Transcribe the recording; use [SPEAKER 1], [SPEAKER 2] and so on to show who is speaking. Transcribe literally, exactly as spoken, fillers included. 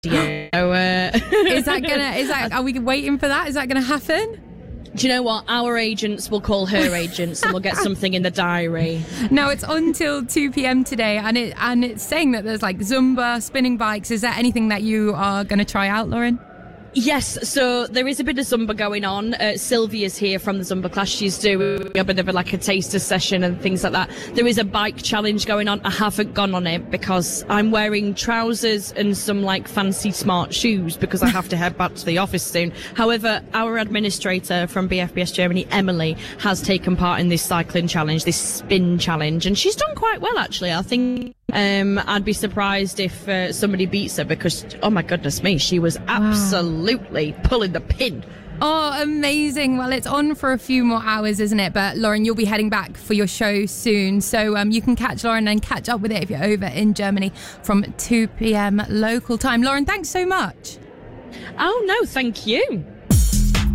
[SPEAKER 1] Yeah. So, uh...
[SPEAKER 2] is that gonna? Is that? Are we waiting for that? Is that gonna happen?
[SPEAKER 1] Do you know what? Our agents will call her agents, and we'll get something in the diary.
[SPEAKER 2] No, it's until two p.m. today, and it and it's saying that there's like Zumba, spinning bikes. Is there anything that you are going to try out, Lauren?
[SPEAKER 1] Yes, so there is a bit of Zumba going on. Uh, Sylvia's here from the Zumba class. She's doing a bit of a, like a taster session and things like that. There is a bike challenge going on. I haven't gone on it because I'm wearing trousers and some like fancy smart shoes because I have to head back to the office soon. However, our administrator from B F B S Germany, Emily, has taken part in this cycling challenge, this spin challenge, and she's done quite well actually. I think um, I'd be surprised if uh, somebody beats her because, oh my goodness me, she was absolutely Absolutely pulling the pin.
[SPEAKER 2] Oh, amazing. Well, it's on for a few more hours, isn't it? But Lauren, you'll be heading back for your show soon. So um, you can catch Lauren and catch up with it if you're over in Germany from two p.m. local time. Lauren, thanks so much.
[SPEAKER 1] Oh, no, thank you.